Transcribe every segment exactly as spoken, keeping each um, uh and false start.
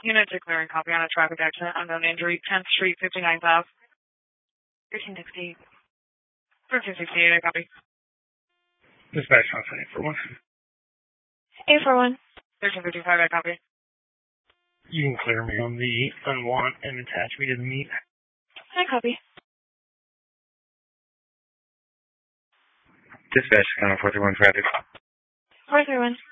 Unit to clearing, copy on a traffic accident, unknown injury, tenth Street, fifty-nine thousand. thirteen sixty-eight. thirteen sixty-eight, I copy. Dispatch on eight four one. eight four one. thirteen fifty-five, I copy. You can clear me on the unwant and attach me to the meet. I copy. Dispatch on four three one traffic. four three one.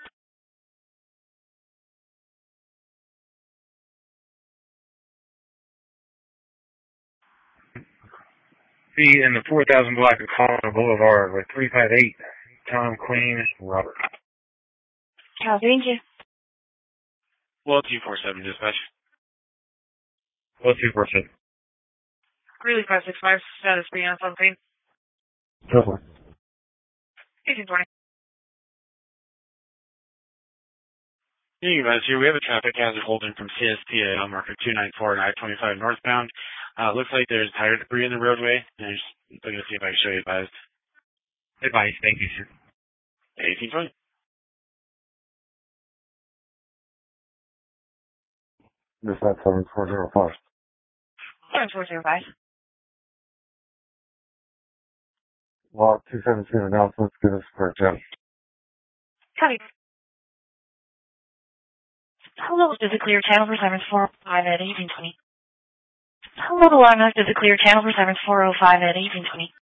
Be in the four thousand block of Colorado Boulevard with three five eight, Tom Queen, Robert. Copy, thank you. Well, two four seven, dispatch. Well, two four seven. Greeley five six five, status B on something. Go for it. eighteen twenty. Yeah, you guys here. We have a traffic hazard holding from C S P A on marker two nine four and I twenty-five northbound. Uh, looks like there's tire debris in the roadway. And I'm just looking to see if I can show you advised. Advice, thank you, sir. eighteen twenty. Dispatch seven four zero five. seven four zero five. Lot two seventeen announcements, give us for ten. Copy. Hello, this is a clear channel for seven four five at eighteen twenty. Hello, I'm this is a clear channel for seven four oh five at eighteen twenty.